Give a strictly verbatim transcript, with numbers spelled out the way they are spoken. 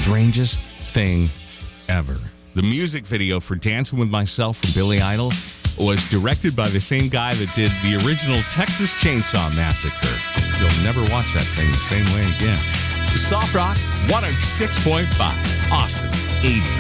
strangest thing ever. The music video for Dancing With Myself from Billy Idol was directed by the same guy that did the original Texas Chainsaw Massacre. You'll never watch that thing the same way again. Soft Rock one oh six point five. Awesome. eighties.